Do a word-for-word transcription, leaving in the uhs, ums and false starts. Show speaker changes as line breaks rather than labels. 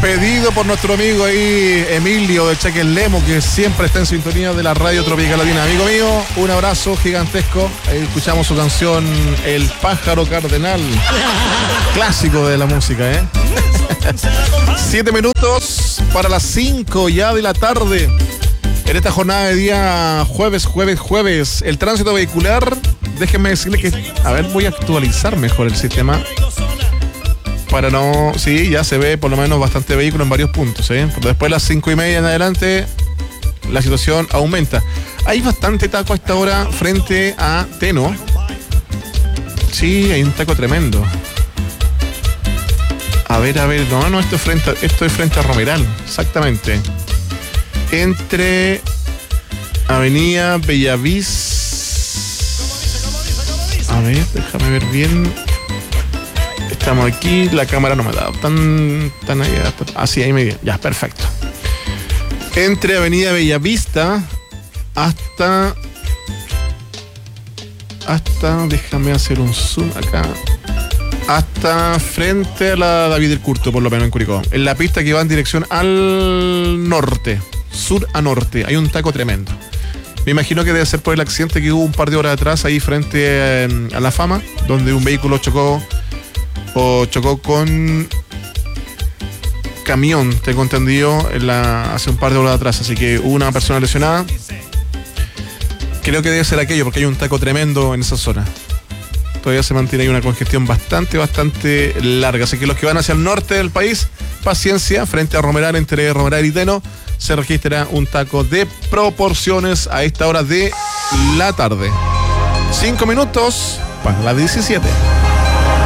Pedido por nuestro amigo ahí, Emilio de Chaquelemo, que siempre está en sintonía de la Radio Tropical Latina. Amigo mío, un abrazo gigantesco. Ahí escuchamos su canción El Pájaro Cardenal. Clásico de la música, ¿eh? Siete minutos para las cinco ya de la tarde. En esta jornada de día jueves, jueves, jueves. El tránsito vehicular, déjenme decirle que... A ver, voy a actualizar mejor el sistema. Para no... Sí, ya se ve por lo menos bastante vehículo en varios puntos, ¿eh? Pero después de las cinco y media en adelante, la situación aumenta. Hay bastante taco a esta hora frente a Teno. Sí, hay un taco tremendo. A ver, a ver, no, no, esto es frente a, esto es frente a Romeral, exactamente. Entre Avenida Bellavís. A ver, déjame ver bien. Estamos aquí, la cámara no me ha dado tan, tan allá. Así, ahí me viene. Ya, perfecto. Entre Avenida Bellavista hasta. Hasta. Déjame hacer un zoom acá. Hasta frente a la David del Curto, por lo menos en Curicó. En la pista que va en dirección al norte. Sur a norte. Hay un taco tremendo. Me imagino que debe ser por el accidente que hubo un par de horas atrás ahí frente a, a La Fama, donde un vehículo chocó. O chocó con camión, tengo entendido, en la, hace un par de horas atrás. Así que hubo una persona lesionada. Creo que debe ser aquello, porque hay un taco tremendo en esa zona. Todavía se mantiene ahí una congestión bastante, bastante larga. Así que los que van hacia el norte del país, paciencia, frente a Romeral, entre Romeral y Teno, se registra un taco de proporciones a esta hora de la tarde. Cinco minutos para las diecisiete.